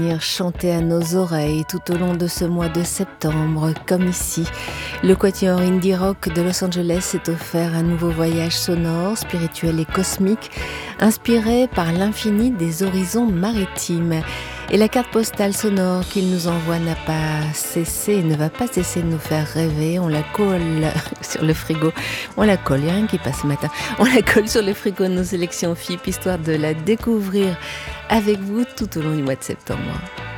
Chanter à nos oreilles tout au long de ce mois de septembre, comme ici. Le quatuor indie rock de Los Angeles s'est offert un nouveau voyage sonore, spirituel et cosmique, inspiré par l'infini des horizons maritimes. Et la carte postale sonore qu'il nous envoie n'a pas cessé, ne va pas cesser de nous faire rêver. On la colle sur le frigo. On la colle, il n'y a rien qui passe ce matin. On la colle sur le frigo de nos sélections FIP, histoire de la découvrir avec vous tout au long du mois de septembre.